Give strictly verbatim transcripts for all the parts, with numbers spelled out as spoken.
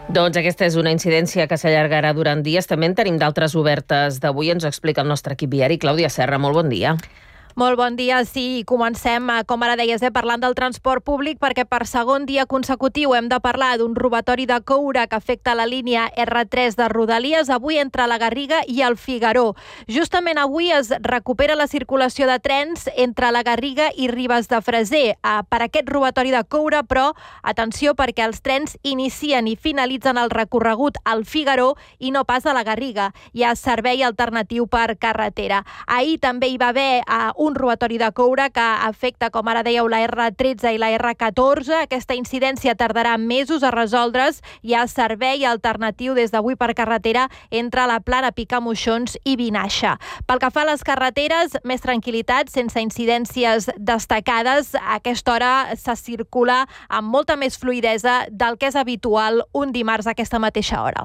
Doncs aquesta és una incidència que s'allargarà durant dies. També en tenim d'altres obertes d'avui. Ens ho explica el nostre equip viari. Clàudia Serra, molt bon dia. Molt bon dia, sí, comencem, com ara deies, eh, parlant del transport públic, perquè per segon dia consecutiu hem de parlar d'un robatori de coure que afecta la línia erre tres de Rodalies, avui entre la Garriga i el Figaró. Justament avui es recupera la circulació de trens entre la Garriga i Ribes de Freser eh, per aquest robatori de coure, però atenció, perquè els trens inicien i finalitzen el recorregut al Figaró i no pas a la Garriga. Hi ha servei alternatiu per carretera. Ahir també hi va haver eh, un robatori de coure que afecta, com ara dèieu, la erre tretze i la erre catorze. Aquesta incidència tardarà mesos a resoldre's. Hi ha servei alternatiu des d'avui per carretera entre la Plana, Picamoixons i Vinaixa. Pel que fa a les carreteres, més tranquil·litat, sense incidències destacades. A aquesta hora se circula amb molta més fluïdesa del que és habitual un dimarts a aquesta mateixa hora.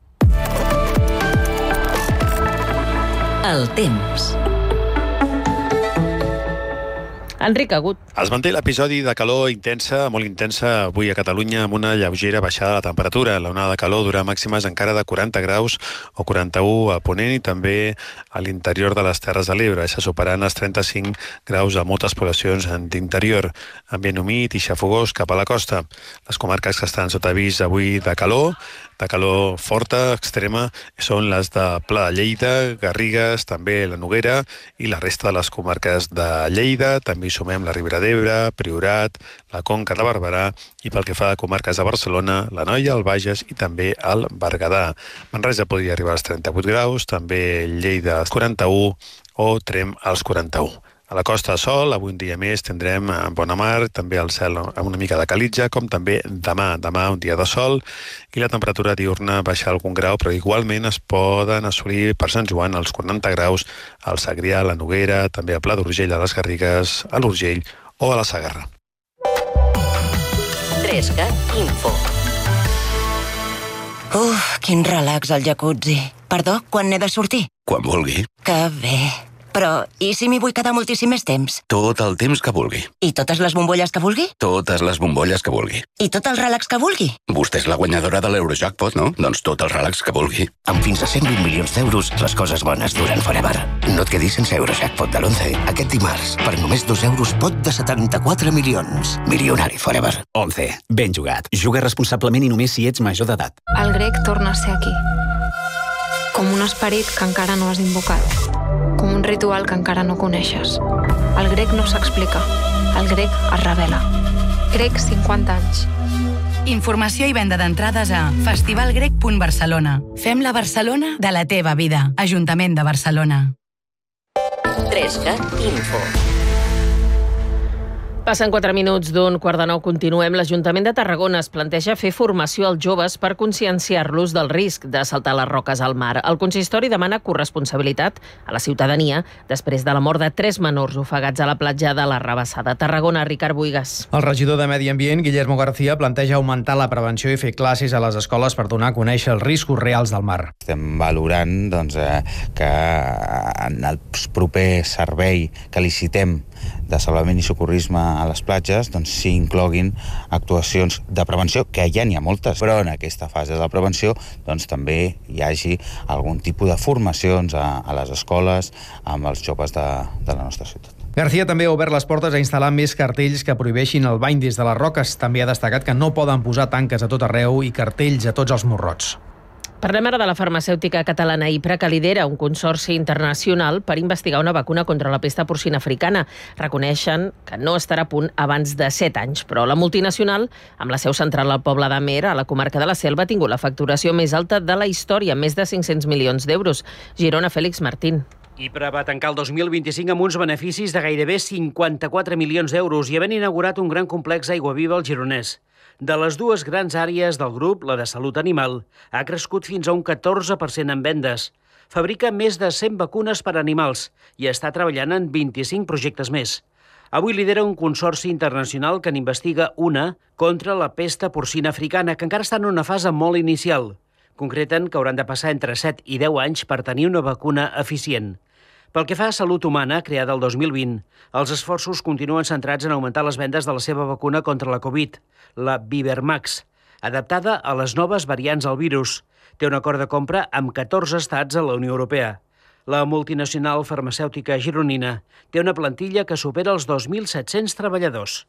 El temps. Enric Agut. Es manté l'episodi de calor intensa, molt intensa, avui a Catalunya, amb una lleugera baixada de la temperatura. La onada de calor durà màximes encara de quaranta graus o quaranta-u a Ponent i també a l'interior de les Terres de l'Ebre, se superant els trenta-cinc graus a moltes poblacions d'interior. Ambient humit i xafogós cap a la costa. Les comarques que estan sota avís avui de calor, de calor forta, extrema, són les de Pla de Lleida, Garrigues, també la Noguera i la resta de les comarques de Lleida. També hi sumem la Ribera d'Ebre, Priorat, la Conca de Barberà i pel que fa a comarques de Barcelona, l'Anoia, el Bages i també el Berguedà. Manresa podria arribar als trenta-vuit graus, també Lleida als quaranta-u o Tremp als quaranta-u. A la costa de sol, avui un dia més tindrem bona mar, també el cel amb una mica de calitja, com també demà. Demà un dia de sol i la temperatura diurna baixa algun grau, però igualment es poden assolir per Sant Joan els quaranta graus al Segrià, a la Noguera, també a Pla d'Urgell, a les Garrigues, a l'Urgell o a la Segarra. Trescat Info. Uf, quin relax al jacuzzi. Perdó, quan n'he de sortir? Quan vulgui. Que bé. Però, i si m'hi vull quedar moltíssim més temps? Tot el temps que vulgui. I totes les bombolles que vulgui? Totes les bombolles que vulgui. I tot el relax que vulgui? Vostè és la guanyadora de l'Eurojackpot, no? Doncs tot el relax que vulgui. Amb fins a cent vint milions d'euros, les coses bones duren forever. No et quedis sense Eurojackpot de l'onze. Aquest dimarts, per només dos euros, pot de setanta-quatre milions. Milionari forever. onze. Ben jugat. Juga responsablement i només si ets major d'edat. El grec torna a ser aquí. Com un esperit que encara no has invocat. Com un ritual que encara no coneixes. El grec no s'explica. El grec es revela. Grec, cinquanta anys. Informació i venda d'entrades a festivalgrec punt barcelona. Fem la Barcelona de la teva vida. Ajuntament de Barcelona. Trescat Info. Passen quatre minuts d'un quart de nou. Continuem. L'Ajuntament de Tarragona es planteja fer formació als joves per conscienciar-los del risc de saltar les roques al mar. El consistori demana corresponsabilitat a la ciutadania després de la mort de tres menors ofegats a la platja de la Rabassada. Tarragona, Ricard Buigas. El regidor de Medi Ambient, Guillermo García, planteja augmentar la prevenció i fer classes a les escoles per donar a conèixer els riscos reals del mar. Estem valorant doncs, eh, que en el proper servei que licitem de salvament i socorrisme a les platges doncs s'hi incloguin actuacions de prevenció, que ja n'hi ha moltes, però en aquesta fase de la prevenció doncs també hi hagi algun tipus de formacions a, a les escoles amb els joves de, de la nostra ciutat. García també ha obert les portes a instal·lar més cartells que prohibeixin el bany des de les roques. També ha destacat que no poden posar tanques a tot arreu i cartells a tots els morrots. Parlem ara de la farmacèutica catalana Ipra, que lidera un consorci internacional per investigar una vacuna contra la pesta porcina africana. Reconeixen que no estarà a punt abans de set anys, però la multinacional, amb la seu central al poble d'Amer, a la comarca de la Selva, ha tingut la facturació més alta de la història, més de cinc-cents milions d'euros. Girona, Fèlix Martín. Ipra va tancar el dos mil vint-i-cinc amb uns beneficis de gairebé cinquanta-quatre milions d'euros i havent inaugurat un gran complex aiguaviva al Gironès. De les dues grans àrees del grup, la de salut animal, ha crescut fins a un catorze per cent en vendes. Fabrica més de cent vacunes per a animals i està treballant en vint-i-cinc projectes més. Avui lidera un consorci internacional que n'investiga una contra la pesta porcina africana, que encara està en una fase molt inicial. Concreten que hauran de passar entre set i deu anys per tenir una vacuna eficient. Pel que fa a salut humana, creada el dos mil vint, els esforços continuen centrats en augmentar les vendes de la seva vacuna contra la Covid, la Vivermax. adaptada a les noves variants del virus. Té un acord de compra amb catorze estats a la Unió Europea. La multinacional farmacèutica gironina té una plantilla que supera els dos mil set-cents treballadors.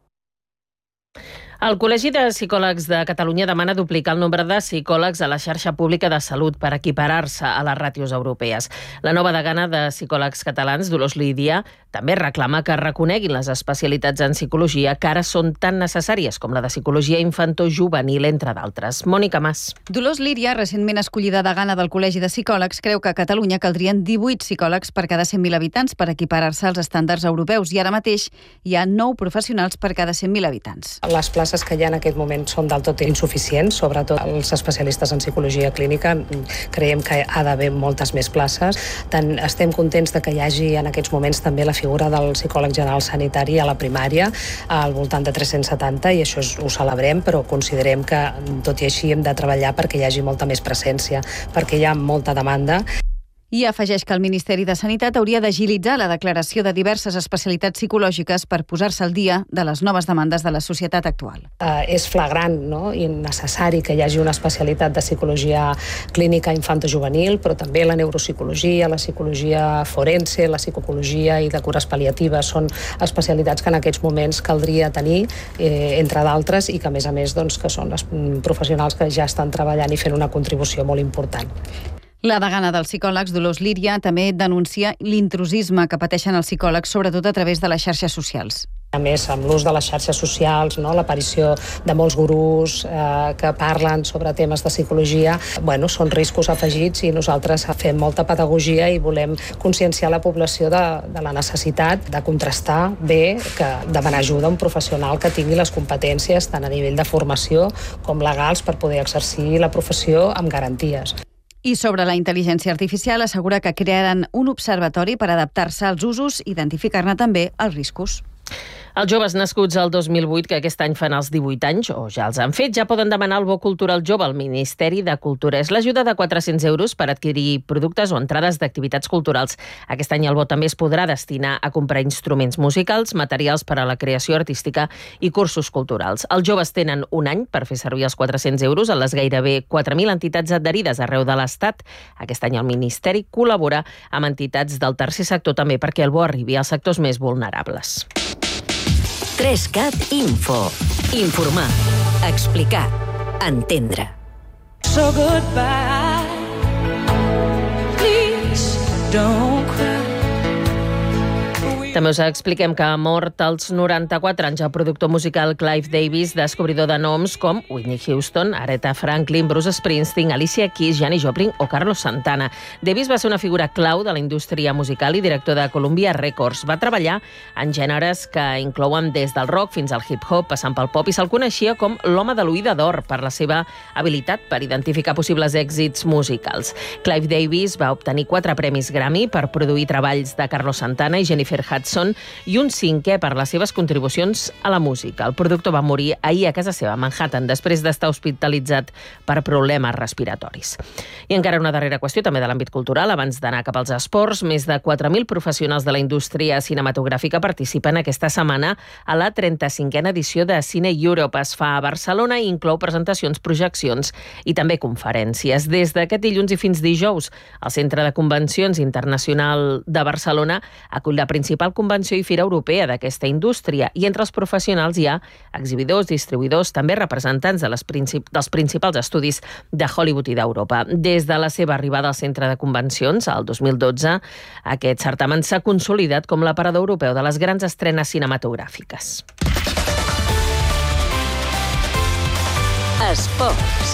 El Col·legi de Psicòlegs de Catalunya demana duplicar el nombre de psicòlegs a la xarxa pública de salut per equiparar-se a les ràtios europees. La nova degana de Psicòlegs Catalans, Dolors Lídia, també reclama que reconeguin les especialitats en psicologia que ara són tan necessàries com la de psicologia infantojuvenil, entre d'altres. Mònica Mas. Dolors Lídia, recentment escollida degana del Col·legi de Psicòlegs, creu que a Catalunya caldrien divuit psicòlegs per cada cent mil habitants per equiparar-se als estàndards europeus i ara mateix hi ha nou professionals per cada cent mil habitants. Les places que hi ha en aquest moment són del tot insuficients, sobretot els especialistes en psicologia clínica. Creiem que ha d'haver moltes més places. Tant estem contents de que hi hagi en aquests moments també la figura del psicòleg general sanitari a la primària, al voltant de tres-cents setanta, i això és, ho celebrem, però considerem que, tot i així, hem de treballar perquè hi hagi molta més presència, perquè hi ha molta demanda. I afegeix que el Ministeri de Sanitat hauria d'agilitzar la declaració de diverses especialitats psicològiques per posar-se al dia de les noves demandes de la societat actual. Uh, és flagrant, no?, i necessari que hi hagi una especialitat de psicologia clínica infantojuvenil, però també la neuropsicologia, la psicologia forense, la psicologia i de cures pal·liatives són especialitats que en aquests moments caldria tenir, eh, entre d'altres, i que a més a més doncs, que són les professionals que ja estan treballant i fent una contribució molt important. La degana dels psicòlegs, Dolors Lídia, també denuncia l'intrusisme que pateixen els psicòlegs, sobretot a través de les xarxes socials. A més, amb l'ús de les xarxes socials, no, l'aparició de molts gurús eh, que parlen sobre temes de psicologia, bueno, són riscos afegits i nosaltres fem molta pedagogia i volem conscienciar la població de, de la necessitat de contrastar bé, que demanar ajuda a un professional que tingui les competències tant a nivell de formació com legals per poder exercir la professió amb garanties. I sobre la intel·ligència artificial assegura que crearan un observatori per adaptar-se als usos i identificar-ne també els riscos. Els joves nascuts al dos mil vuit, que aquest any fan els divuit anys, o ja els han fet, ja poden demanar el bo cultural jove al Ministeri de Cultura. És l'ajuda de quatre-cents euros per adquirir productes o entrades d'activitats culturals. Aquest any el bo també es podrà destinar a comprar instruments musicals, materials per a la creació artística i cursos culturals. Els joves tenen un any per fer servir els quatre-cents euros a les gairebé quatre mil entitats adherides arreu de l'Estat. Aquest any el Ministeri col·labora amb entitats del tercer sector també perquè el bo arribi als sectors més vulnerables. tres cat Info. Informar, explicar, entendre. So goodbye, please don't cry. També us expliquem que ha mort als noranta-quatre anys el productor musical Clive Davis, descobridor de noms com Whitney Houston, Aretha Franklin, Bruce Springsteen, Alicia Keys, Janis Joplin o Carlos Santana. Davis va ser una figura clau de la indústria musical i director de Columbia Records. Va treballar en gèneres que inclouen des del rock fins al hip-hop, passant pel pop, i se'l coneixia com l'home de l'oïda d'or per la seva habilitat per identificar possibles èxits musicals. Clive Davis va obtenir quatre premis Grammy per produir treballs de Carlos Santana i Jennifer Hudson i un cinquè per les seves contribucions a la música. El productor va morir ahir a casa seva, a Manhattan, després d'estar hospitalitzat per problemes respiratoris. I encara una darrera qüestió, també de l'àmbit cultural, abans d'anar cap als esports. Més de quatre mil professionals de la indústria cinematogràfica participen aquesta setmana a la trenta-cinquena edició de Cine Europe. Es fa a Barcelona i inclou presentacions, projeccions i també conferències. Des d'aquest dilluns i fins dijous, el Centre de Convencions Internacional de Barcelona acull la principal convenció i fira europea d'aquesta indústria, i entre els professionals hi ha exhibidors, distribuïdors, també representants de les princip dels principals estudis de Hollywood i d'Europa. Des de la seva arribada al centre de convencions, el dos mil dotze, aquest certamen s'ha consolidat com l'aparador europeu de les grans estrenes cinematogràfiques. Esports.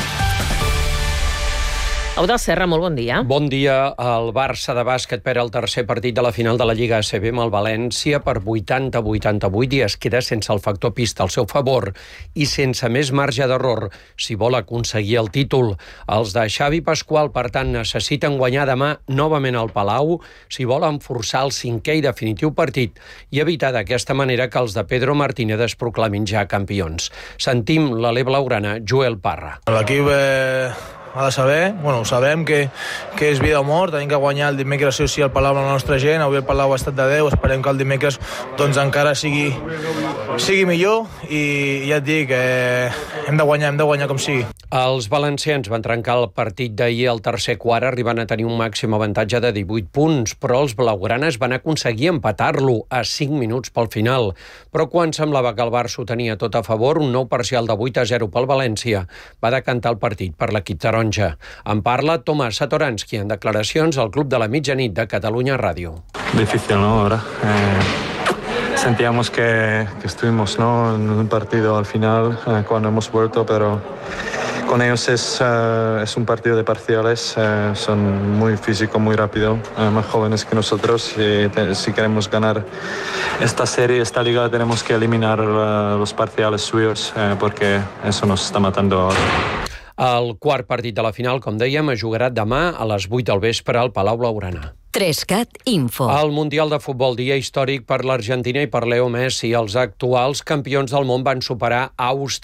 Eudald Serra, molt bon dia. Bon dia. El Barça de bàsquet perd el tercer partit de la final de la Lliga A C B amb el València per vuitanta a vuitanta-vuit i es queda sense el factor pista al seu favor i sense més marge d'error si vol aconseguir el títol. Els de Xavi Pasqual, per tant, necessiten guanyar demà novament al Palau si volen forçar el cinquè i definitiu partit i evitar d'aquesta manera que els de Pedro Martínez es proclamin ja campions. Sentim l'alè blaugrana Joel Parra. L'equip eh, ha de saber, bueno, ho sabem que, que és vida o mort, tenim que guanyar el dimecres sí o sí al Palau amb la nostra gent, avui el Palau ha estat de deu, esperem que el dimecres doncs encara sigui, sigui millor i ja et dic, eh, hem de guanyar, hem de guanyar com sigui. Els valencians van trencar el partit d'ahir al tercer quart, arribant a tenir un màxim avantatge de divuit punts, però els blaugranes van aconseguir empatar-lo a cinc minuts pel final. Però quan semblava que el Barça ho tenia tot a favor, un nou parcial de vuit a zero pel València va decantar el partit per l'equip taronja. En parla Tomàs Satoranski en declaracions al Club de la Mitjanit de Catalunya Ràdio. Difícil, ¿no? Ahora eh, sentíamos que, que estuvimos, ¿no?, en un partido al final eh, cuando hemos vuelto, pero con ellos es, uh, es un partido de parciales, uh, son muy físico, muy rápido, uh, más jóvenes que nosotros y te, si queremos ganar esta serie, esta liga, tenemos que eliminar uh, los parciales suyos uh, porque eso nos está matando ahora. El quart partit de la final, com dèiem, es jugarà demà a les vuit del vespre al Palau Blaugrana. Trescat Info. El Mundial de Futbol, dia històric per l'Argentina i per Leo Messi. Els actuals campions del món van superar Àustria